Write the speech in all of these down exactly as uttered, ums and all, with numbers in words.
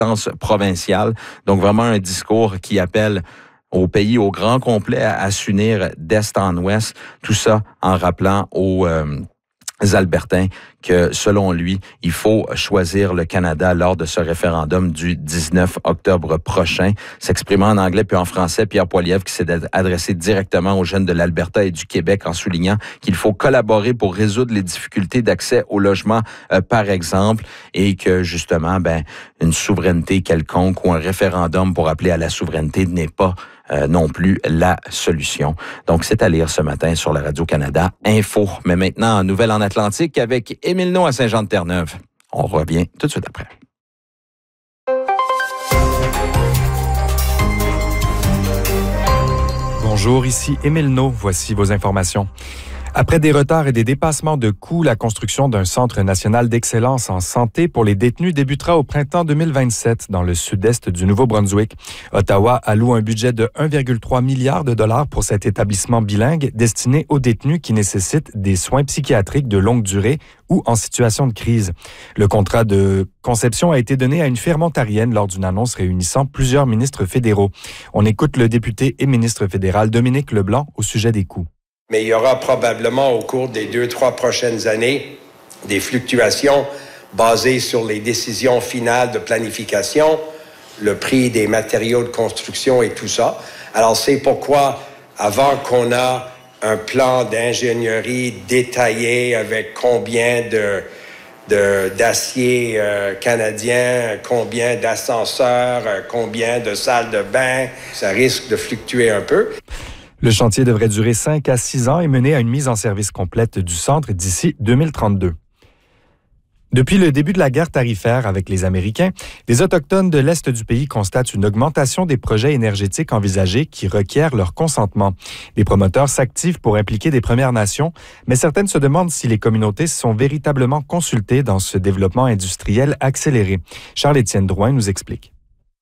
instance provinciale. Donc, vraiment un discours qui appelle au pays au grand complet à, à s'unir d'est en ouest. Tout ça en rappelant aux euh, Albertains que, selon lui, il faut choisir le Canada lors de ce référendum du dix-neuf octobre prochain. S'exprimant en anglais puis en français, Pierre Poilievre qui s'est adressé directement aux jeunes de l'Alberta et du Québec en soulignant qu'il faut collaborer pour résoudre les difficultés d'accès au logement, euh, par exemple, et que, justement, ben, une souveraineté quelconque ou un référendum pour appeler à la souveraineté n'est pas Euh, non plus la solution. Donc, c'est à lire ce matin sur la Radio-Canada Info. Mais maintenant, nouvelle en Atlantique avec Émile Naud à Saint-Jean-de-Terre-Neuve. On revient tout de suite après. Bonjour, ici Émile Naud. Voici vos informations. Après des retards et des dépassements de coûts, la construction d'un centre national d'excellence en santé pour les détenus débutera au printemps deux mille vingt-sept dans le sud-est du Nouveau-Brunswick. Ottawa alloue un budget de un virgule trois milliard de dollars pour cet établissement bilingue destiné aux détenus qui nécessitent des soins psychiatriques de longue durée ou en situation de crise. Le contrat de conception a été donné à une firme ontarienne lors d'une annonce réunissant plusieurs ministres fédéraux. On écoute le député et ministre fédéral Dominique Leblanc au sujet des coûts. Mais il y aura probablement au cours des deux, trois prochaines années des fluctuations basées sur les décisions finales de planification, le prix des matériaux de construction et tout ça. Alors, c'est pourquoi, avant qu'on a un plan d'ingénierie détaillé avec combien de, de, d'acier euh, canadien, combien d'ascenseurs, euh, combien de salles de bain, ça risque de fluctuer un peu. Le chantier devrait durer cinq à six ans et mener à une mise en service complète du centre d'ici deux mille trente-deux. Depuis le début de la guerre tarifaire avec les Américains, les Autochtones de l'Est du pays constatent une augmentation des projets énergétiques envisagés qui requièrent leur consentement. Des promoteurs s'activent pour impliquer des Premières Nations, mais certaines se demandent si les communautés sont véritablement consultées dans ce développement industriel accéléré. Charles-Étienne Drouin nous explique.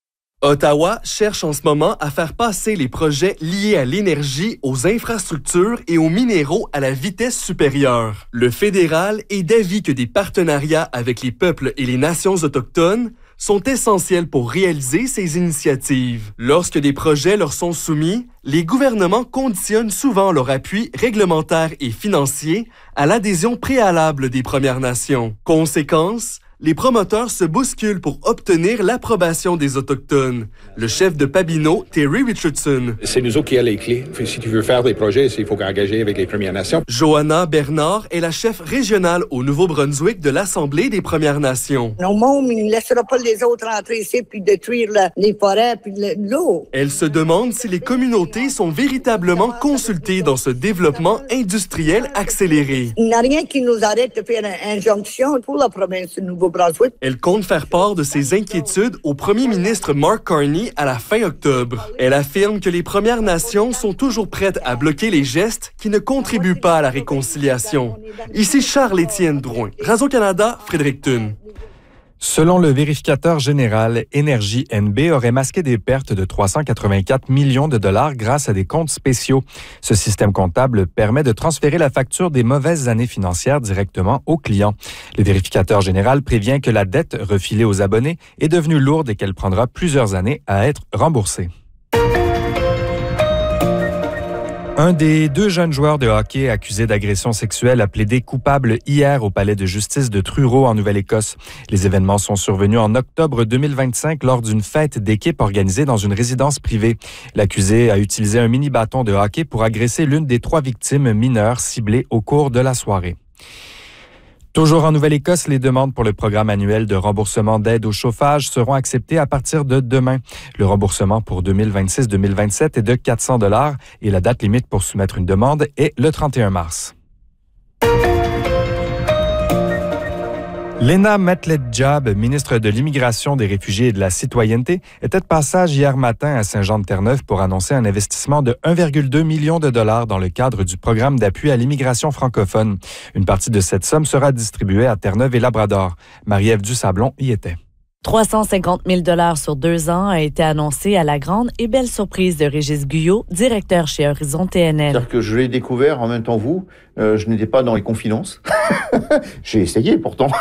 Ottawa cherche en ce moment à faire passer les projets liés à l'énergie, aux infrastructures et aux minéraux à la vitesse supérieure. Le fédéral est d'avis que des partenariats avec les peuples et les nations autochtones sont essentiels pour réaliser ces initiatives. Lorsque des projets leur sont soumis, les gouvernements conditionnent souvent leur appui réglementaire et financier à l'adhésion préalable des Premières Nations. Conséquence, les promoteurs se bousculent pour obtenir l'approbation des Autochtones. Le chef de Pabineau, Terry Richardson. C'est nous autres qui avons les clés. Si tu veux faire des projets, il faut engager avec les Premières Nations. Johanna Bernard est la chef régionale au Nouveau-Brunswick de l'Assemblée des Premières Nations. Non, monde, il ne laissera pas les autres entrer ici puis détruire la, les forêts puis l'eau. Elle se demande si les communautés sont véritablement consultées dans ce développement industriel accéléré. Il n'y a rien qui nous arrête de faire une injonction pour la province du Nouveau-Brunswick. Elle compte faire part de ses inquiétudes au premier ministre Mark Carney à la fin octobre. Elle affirme que les Premières Nations sont toujours prêtes à bloquer les gestes qui ne contribuent pas à la réconciliation. Ici Charles-Étienne Drouin, Radio-Canada, Fredericton. Selon le vérificateur général, Énergie N B aurait masqué des pertes de trois cent quatre-vingt-quatre millions de dollars grâce à des comptes spéciaux. Ce système comptable permet de transférer la facture des mauvaises années financières directement aux clients. Le vérificateur général prévient que la dette refilée aux abonnés est devenue lourde et qu'elle prendra plusieurs années à être remboursée. Un des deux jeunes joueurs de hockey accusés d'agression sexuelle a plaidé coupable hier au palais de justice de Truro en Nouvelle-Écosse. Les événements sont survenus en octobre deux mille vingt-cinq lors d'une fête d'équipe organisée dans une résidence privée. L'accusé a utilisé un mini-bâton de hockey pour agresser l'une des trois victimes mineures ciblées au cours de la soirée. Toujours en Nouvelle-Écosse, les demandes pour le programme annuel de remboursement d'aide au chauffage seront acceptées à partir de demain. Le remboursement pour deux mille vingt-six deux mille vingt-sept est de quatre cents dollars et la date limite pour soumettre une demande est le trente et un mars. Lena Metled-Diab, ministre de l'Immigration, des Réfugiés et de la Citoyenneté, était de passage hier matin à Saint-Jean-de-Terre-Neuve pour annoncer un investissement de un virgule deux million de dollars dans le cadre du programme d'appui à l'immigration francophone. Une partie de cette somme sera distribuée à Terre-Neuve et Labrador. Marie-Ève Dusablon y était. trois cent cinquante mille dollars sur deux ans a été annoncé à la grande et belle surprise de Régis Guyot, directeur chez Horizon T N L. C'est-à-dire que je l'ai découvert en même temps vous, euh, je n'étais pas dans les confidences. J'ai essayé pourtant.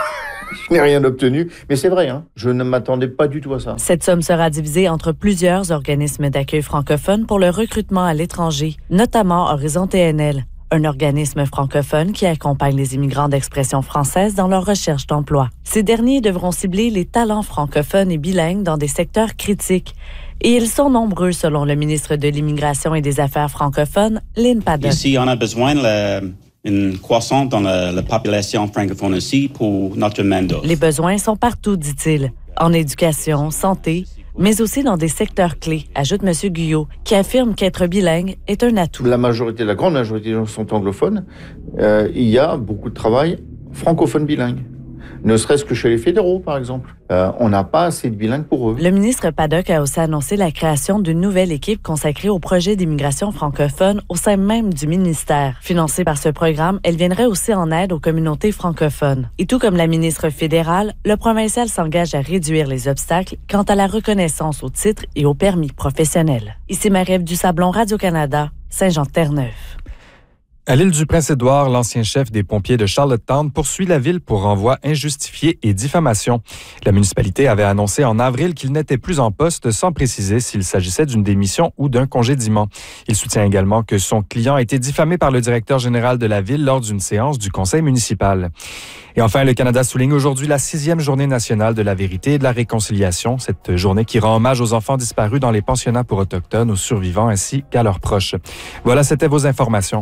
Je n'ai rien obtenu. Mais c'est vrai, hein, je ne m'attendais pas du tout à ça. Cette somme sera divisée entre plusieurs organismes d'accueil francophones pour le recrutement à l'étranger, notamment Horizon T N L, un organisme francophone qui accompagne les immigrants d'expression française dans leur recherche d'emploi. Ces derniers devront cibler les talents francophones et bilingues dans des secteurs critiques. Et ils sont nombreux, selon le ministre de l'Immigration et des Affaires francophones, Lynn Paddock. Ici, on a besoin d'une croissance dans la, la population francophone aussi pour notre main-d'œuvre. Les besoins sont partout, dit-il, en éducation, santé, mais aussi dans des secteurs clés, ajoute M. Guyot, qui affirme qu'être bilingue est un atout. La majorité, la grande majorité des gens sont anglophones. Euh, il y a beaucoup de travail francophone bilingue. Ne serait-ce que chez les fédéraux, par exemple. Euh, on n'a pas assez de bilingues pour eux. Le ministre Paddock a aussi annoncé la création d'une nouvelle équipe consacrée au projet d'immigration francophone au sein même du ministère. Financée par ce programme, elle viendrait aussi en aide aux communautés francophones. Et tout comme la ministre fédérale, le provincial s'engage à réduire les obstacles quant à la reconnaissance au titre et au permis professionnel. Ici Marie-Ève Dusablon, Radio-Canada, Saint-Jean-de-Terre-Neuve. À l'île du Prince-Édouard, l'ancien chef des pompiers de Charlottetown poursuit la ville pour renvoi injustifié et diffamation. La municipalité avait annoncé en avril qu'il n'était plus en poste sans préciser s'il s'agissait d'une démission ou d'un congédiement. Il soutient également que son client a été diffamé par le directeur général de la ville lors d'une séance du conseil municipal. Et enfin, le Canada souligne aujourd'hui la sixième journée nationale de la vérité et de la réconciliation. Cette journée qui rend hommage aux enfants disparus dans les pensionnats pour autochtones, aux survivants ainsi qu'à leurs proches. Voilà, c'était vos informations.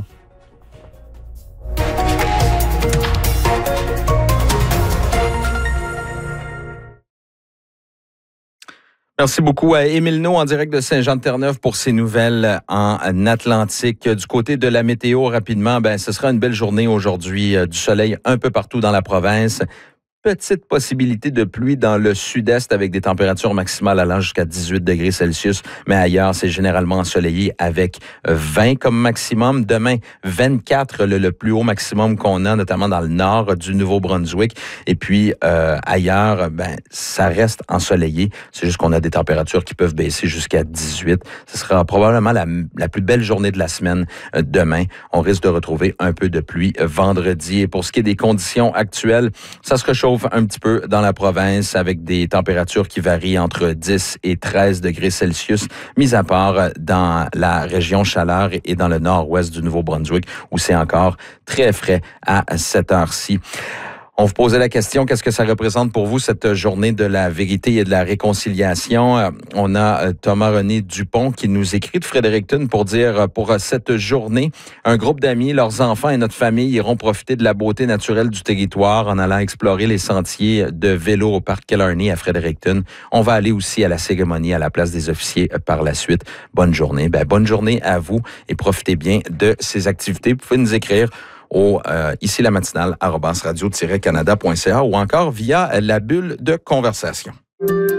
Merci beaucoup à Émile No en direct de Saint-Jean-de-Terre-Neuve pour ces nouvelles en Atlantique. Du côté de la météo, rapidement, ben, ce sera une belle journée aujourd'hui. Du soleil un peu partout dans la province. Petite possibilité de pluie dans le sud-est avec des températures maximales allant jusqu'à dix-huit degrés Celsius. Mais ailleurs, c'est généralement ensoleillé avec vingt comme maximum. Demain, vingt-quatre, le, le plus haut maximum qu'on a, notamment dans le nord du Nouveau-Brunswick. Et puis, euh, ailleurs, ben, ça reste ensoleillé. C'est juste qu'on a des températures qui peuvent baisser jusqu'à dix-huit. Ce sera probablement la, la plus belle journée de la semaine euh, demain. On risque de retrouver un peu de pluie euh, vendredi. Et pour ce qui est des conditions actuelles, ça se réchauffe un petit peu dans la province avec des températures qui varient entre dix et treize degrés Celsius, mis à part dans la région Chaleur et dans le nord-ouest du Nouveau-Brunswick où c'est encore très frais à cette heure-ci. On vous posait la question, qu'est-ce que ça représente pour vous, cette journée de la vérité et de la réconciliation? On a Thomas René Dupont qui nous écrit de Fredericton pour dire, pour cette journée, un groupe d'amis, leurs enfants et notre famille iront profiter de la beauté naturelle du territoire en allant explorer les sentiers de vélo au parc Killarney à Fredericton. On va aller aussi à la cérémonie à la place des officiers par la suite. Bonne journée. Ben, bonne journée à vous et profitez bien de ces activités. Vous pouvez nous écrire au euh, ici la matinale arobase radio tiret canada point c a ou encore via la bulle de conversation.